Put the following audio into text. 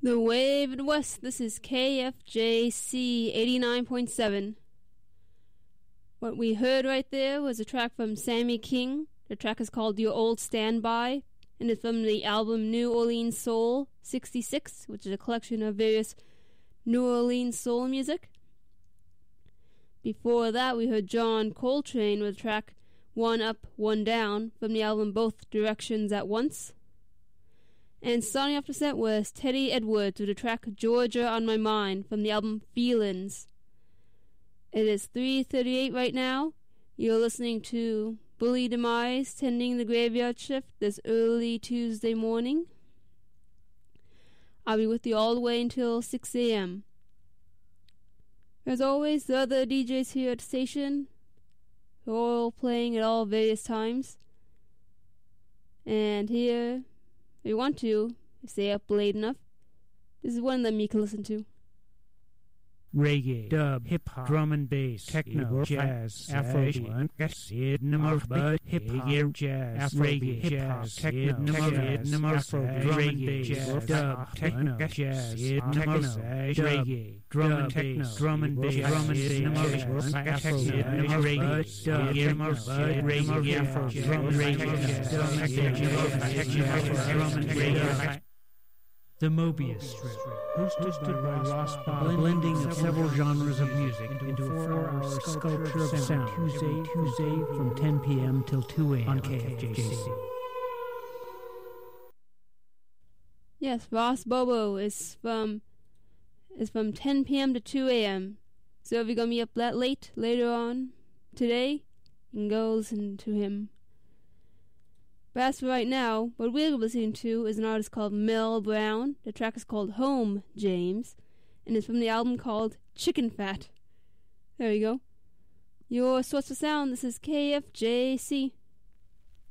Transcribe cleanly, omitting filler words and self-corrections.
The Wave of the West, this is KFJC 89.7. What we heard right there was a track from Sammy King. The track is called Your Old Standby, and it's from the album New Orleans Soul 66, which is a collection of various New Orleans soul music. Before that, we heard John Coltrane with the track One Up, One Down from the album Both Directions at Once. And starting off the set was Teddy Edwards with the track Georgia on My Mind from the album Feelin's. It is 3:38 right now. You're listening to Bully Demise tending the graveyard shift this early Tuesday morning. I'll be with you all the way until 6 a.m. As always, the other DJs here at the station are all playing at all various times. And here, if you want to, stay up late enough, this is one that you can listen to. Reggae, dub, hip-hop, drum and bass, techno, jazz, Afrobeat, hip-hop, jazz, reggae, hip-hop, techno, Afrobeat, reggae, jazz, dub, techno, jazz, techno, reggae, drum and techno, drum and bass, Afrobeat, reggae, dub, reggae, Afro, drum and reggae, drum and reggae. The Mobius Strip, hosted by Ross Bob, blending of several genres of music into a 4-hour sculpture of sound, Tuesday from 10 p.m. till 2 a.m. on KFJC. Yes, Ross Bobo is from 10 p.m. to 2 a.m. So if you're going to be up that late later on today, you can go listen to him. But as for right now, what we're listening to is an artist called Mel Brown. The track is called Home, James, and it's from the album called Chicken Fat. There you go. Your source of sound, this is KFJC.